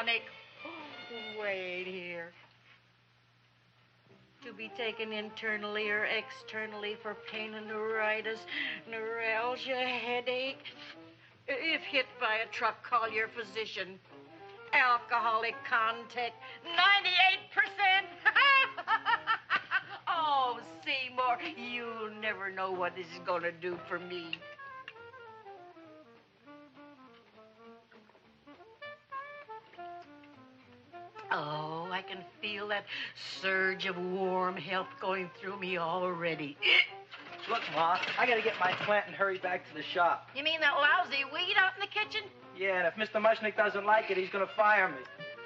chronic. Wait here. To be taken internally or externally for pain and neuritis, neuralgia, headache. If hit by a truck, call your physician. Alcoholic contact, 98%. Oh, Seymour, you'll never know what this is going to do for me. Oh, I can feel that surge of warm health going through me already. Look, Ma, I gotta get my plant and hurry back to the shop. You mean that lousy weed out in the kitchen? Yeah, and if Mr. Mushnick doesn't like it, he's gonna fire me.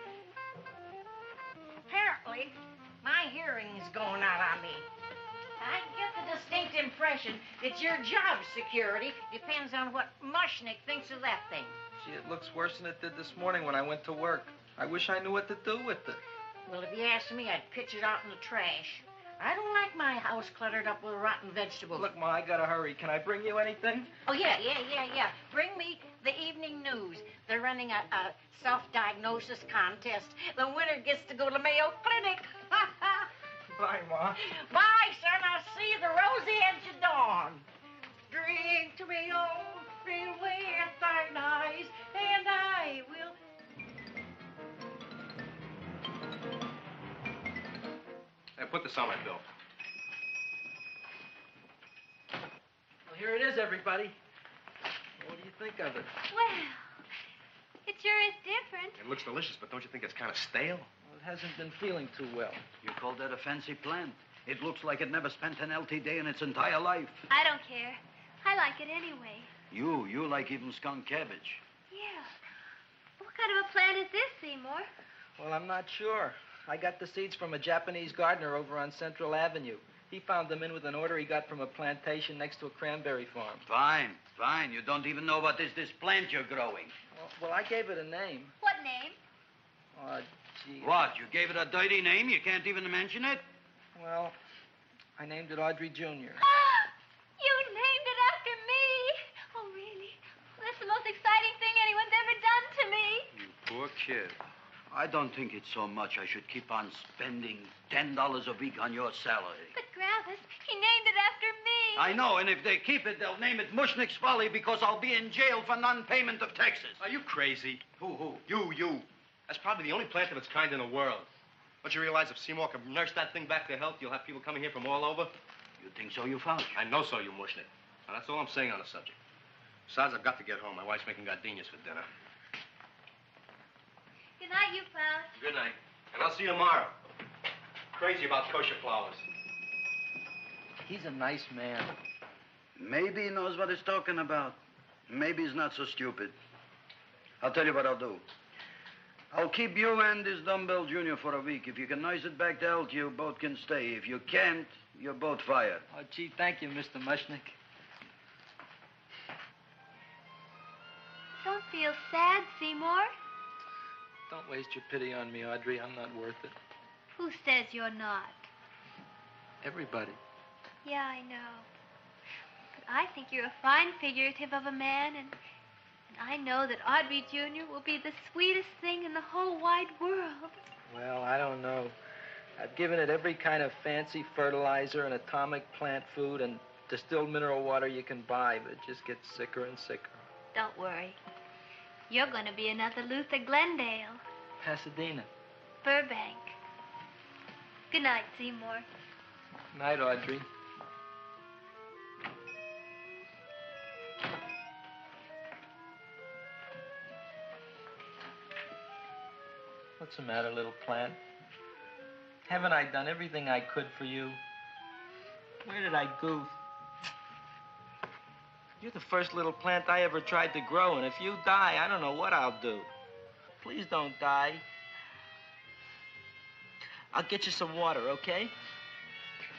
Apparently, my hearing's going out on me. I get the distinct impression that your job security depends on what Mushnick thinks of that thing. Gee, it looks worse than it did this morning when I went to work. I wish I knew what to do with it. Well, if you asked me, I'd pitch it out in the trash. I don't like my house cluttered up with rotten vegetables. Look, Ma, I gotta hurry. Can I bring you anything? Oh, yeah. Bring me the evening news. They're running a self-diagnosis contest. The winner gets to go to Mayo Clinic. Bye, Ma. Bye, son. I'll see you the rosy edge of dawn. Drink to me, oh, free with thine eyes, and I will... Hey, put this on my bill. Well, here it is, everybody. What do you think of it? Well, it sure is different. It looks delicious, but don't you think it's kind of stale? Well, it hasn't been feeling too well. You call that a fancy plant? It looks like it never spent an LT day in its entire life. I don't care. I like it anyway. You like even skunk cabbage. Yeah. What kind of a plant is this, Seymour? Well, I'm not sure. I got the seeds from a Japanese gardener over on Central Avenue. He found them in with an order he got from a plantation next to a cranberry farm. Fine. You don't even know what is this plant you're growing. Well, I gave it a name. What name? Gee. What, you gave it a dirty name? You can't even mention it? Well, I named it Audrey Jr. You named it after me. Oh, really? That's the most exciting thing anyone's ever done to me. You poor kid. I don't think it's so much I should keep on spending $10 a week on your salary. But, Gravis, he named it after me. I know, and if they keep it, they'll name it Mushnick's Folly because I'll be in jail for non-payment of taxes. Are you crazy? Who? You. That's probably the only plant of its kind in the world. Don't you realize if Seymour can nurse that thing back to health, you'll have people coming here from all over? You think so, you found? I know so, you Mushnick. Now, that's all I'm saying on the subject. Besides, I've got to get home. My wife's making gardenias for dinner. Good night, you fellas. Good night. And I'll see you tomorrow. Crazy about kosher flowers. He's a nice man. Maybe he knows what he's talking about. Maybe he's not so stupid. I'll tell you what I'll do. I'll keep you and this dumbbell junior for a week. If you can nurse it back to health, you both can stay. If you can't, you're both fired. Oh, gee, thank you, Mr. Mushnick. Don't feel sad, Seymour. Don't waste your pity on me, Audrey. I'm not worth it. Who says you're not? Everybody. Yeah, I know. But I think you're a fine figurative of a man, and I know that Audrey Jr. will be the sweetest thing in the whole wide world. Well, I don't know. I've given it every kind of fancy fertilizer and atomic plant food and distilled mineral water you can buy, but it just gets sicker and sicker. Don't worry. You're going to be another Luther Glendale. Pasadena. Burbank. Good night, Seymour. Night, Audrey. What's the matter, little plant? Haven't I done everything I could for you? Where did I goof? You're the first little plant I ever tried to grow, and if you die, I don't know what I'll do. Please don't die. I'll get you some water, okay?